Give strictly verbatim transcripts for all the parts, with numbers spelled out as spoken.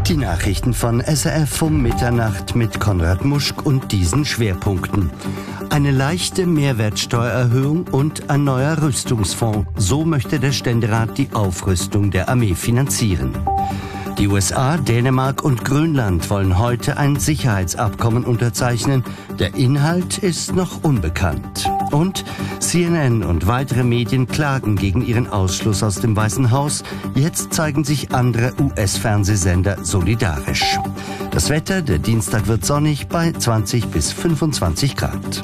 Die Nachrichten von S R F um Mitternacht mit Konrad Muschk und diesen Schwerpunkten. Eine leichte Mehrwertsteuererhöhung und ein neuer Rüstungsfonds. So möchte der Ständerat die Aufrüstung der Armee finanzieren. Die U S A, Dänemark und Grönland wollen heute ein Sicherheitsabkommen unterzeichnen. Der Inhalt ist noch unbekannt. Und C N N und weitere Medien klagen gegen ihren Ausschluss aus dem Weißen Haus. Jetzt zeigen sich andere U S-Fernsehsender solidarisch. Das Wetter, der Dienstag wird sonnig bei zwanzig bis fünfundzwanzig Grad.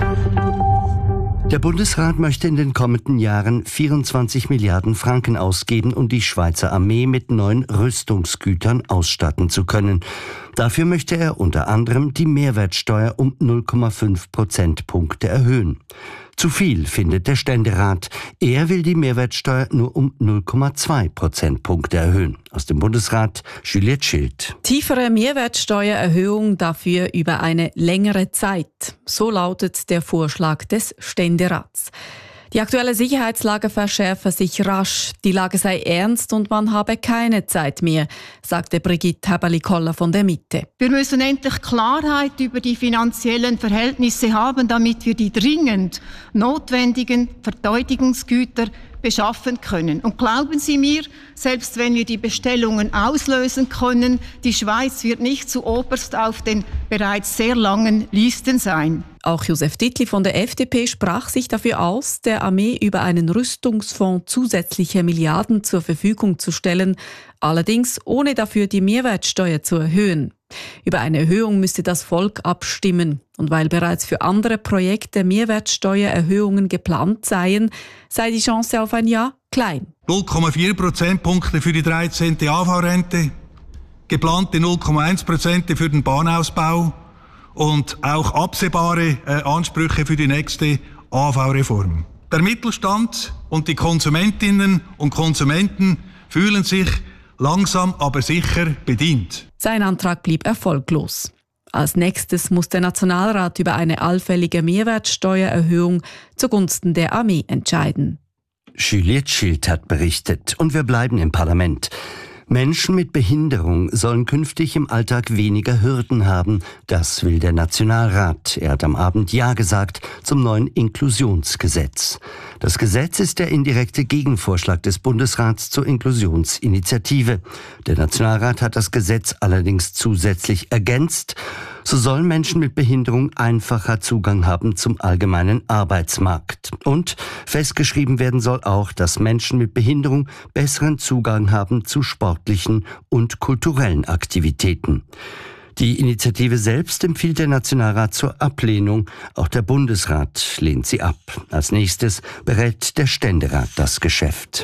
Der Bundesrat möchte in den kommenden Jahren vierundzwanzig Milliarden Franken ausgeben, um die Schweizer Armee mit neuen Rüstungsgütern ausstatten zu können. Dafür möchte er unter anderem die Mehrwertsteuer um null Komma fünf Prozentpunkte erhöhen. Zu viel, findet der Ständerat. Er will die Mehrwertsteuer nur um null Komma zwei Prozentpunkte erhöhen. Aus dem Bundesrat Juliette Schild. Tiefere Mehrwertsteuererhöhung dafür über eine längere Zeit. So lautet der Vorschlag des Ständerats. Die aktuelle Sicherheitslage verschärfe sich rasch. Die Lage sei ernst und man habe keine Zeit mehr, sagte Brigitte Häberli-Koller von der Mitte. Wir müssen endlich Klarheit über die finanziellen Verhältnisse haben, damit wir die dringend notwendigen Verteidigungsgüter beschaffen können. Und glauben Sie mir, selbst wenn wir die Bestellungen auslösen können, die Schweiz wird nicht zuoberst auf den bereits sehr langen Listen sein. Auch Josef Dittli von der F D P sprach sich dafür aus, der Armee über einen Rüstungsfonds zusätzliche Milliarden zur Verfügung zu stellen, allerdings ohne dafür die Mehrwertsteuer zu erhöhen. Über eine Erhöhung müsste das Volk abstimmen. Und weil bereits für andere Projekte Mehrwertsteuererhöhungen geplant seien, sei die Chance auf ein Ja klein. null Komma vier Prozentpunkte für die dreizehnte A V-Rente, geplante null Komma eins Prozent für den Bahnausbau und auch absehbare äh, Ansprüche für die nächste A V-Reform. Der Mittelstand und die Konsumentinnen und Konsumenten fühlen sich langsam aber sicher bedient. Sein Antrag blieb erfolglos. Als nächstes muss der Nationalrat über eine allfällige Mehrwertsteuererhöhung zugunsten der Armee entscheiden. Juliette Schild hat berichtet. Und wir bleiben im Parlament. Menschen mit Behinderung sollen künftig im Alltag weniger Hürden haben. Das will der Nationalrat. Er hat am Abend Ja gesagt zum neuen Inklusionsgesetz. Das Gesetz ist der indirekte Gegenvorschlag des Bundesrats zur Inklusionsinitiative. Der Nationalrat hat das Gesetz allerdings zusätzlich ergänzt. So sollen Menschen mit Behinderung einfacher Zugang haben zum allgemeinen Arbeitsmarkt. Und festgeschrieben werden soll auch, dass Menschen mit Behinderung besseren Zugang haben zu sportlichen und kulturellen Aktivitäten. Die Initiative selbst empfiehlt der Nationalrat zur Ablehnung. Auch der Bundesrat lehnt sie ab. Als nächstes berät der Ständerat das Geschäft.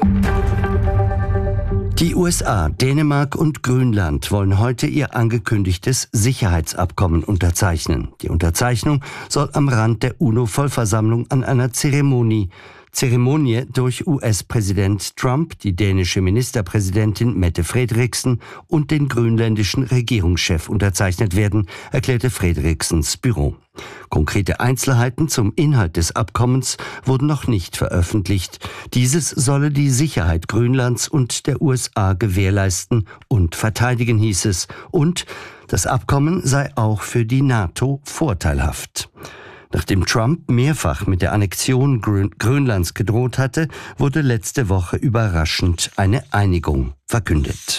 Die U S A, Dänemark und Grönland wollen heute ihr angekündigtes Sicherheitsabkommen unterzeichnen. Die Unterzeichnung soll am Rand der UNO-Vollversammlung an einer Zeremonie Zeremonie durch U S-Präsident Trump, die dänische Ministerpräsidentin Mette Frederiksen und den grönländischen Regierungschef unterzeichnet werden, erklärte Frederiksens Büro. Konkrete Einzelheiten zum Inhalt des Abkommens wurden noch nicht veröffentlicht. Dieses solle die Sicherheit Grönlands und der U S A gewährleisten und verteidigen, hieß es. Und das Abkommen sei auch für die NATO vorteilhaft. Nachdem Trump mehrfach mit der Annexion Grönlands gedroht hatte, wurde letzte Woche überraschend eine Einigung verkündet.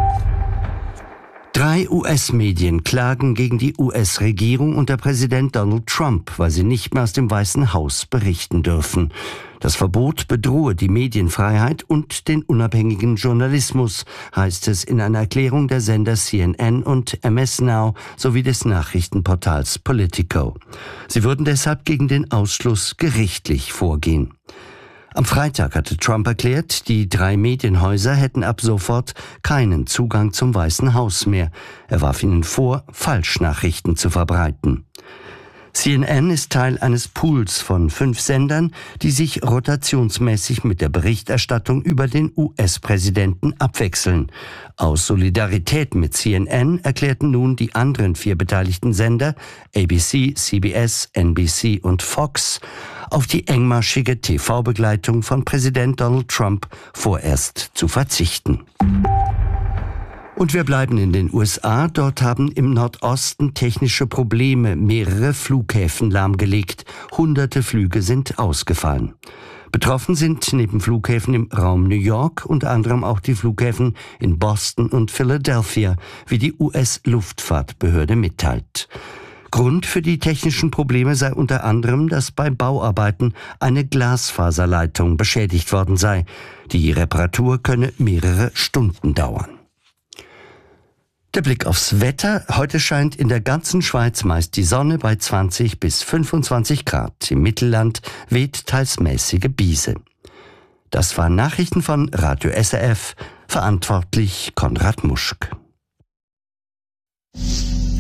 Drei U S-Medien klagen gegen die U S-Regierung unter Präsident Donald Trump, weil sie nicht mehr aus dem Weißen Haus berichten dürfen. Das Verbot bedrohe die Medienfreiheit und den unabhängigen Journalismus, heißt es in einer Erklärung der Sender C N N und M S Now sowie des Nachrichtenportals Politico. Sie würden deshalb gegen den Ausschluss gerichtlich vorgehen. Am Freitag hatte Trump erklärt, die drei Medienhäuser hätten ab sofort keinen Zugang zum Weißen Haus mehr. Er warf ihnen vor, Falschnachrichten zu verbreiten. C N N ist Teil eines Pools von fünf Sendern, die sich rotationsmäßig mit der Berichterstattung über den U S-Präsidenten abwechseln. Aus Solidarität mit C N N erklärten nun die anderen vier beteiligten Sender, A B C, C B S, N B C und Fox, auf die engmaschige T V-Begleitung von Präsident Donald Trump vorerst zu verzichten. Und wir bleiben in den U S A. Dort haben im Nordosten technische Probleme mehrere Flughäfen lahmgelegt. Hunderte Flüge sind ausgefallen. Betroffen sind neben Flughäfen im Raum New York unter anderem auch die Flughäfen in Boston und Philadelphia, wie die U S-Luftfahrtbehörde mitteilt. Grund für die technischen Probleme sei unter anderem, dass bei Bauarbeiten eine Glasfaserleitung beschädigt worden sei. Die Reparatur könne mehrere Stunden dauern. Der Blick aufs Wetter. Heute scheint in der ganzen Schweiz meist die Sonne bei zwanzig bis fünfundzwanzig Grad. Im Mittelland weht teils mäßige Biese. Das waren Nachrichten von Radio S R F. Verantwortlich Konrad Muschk.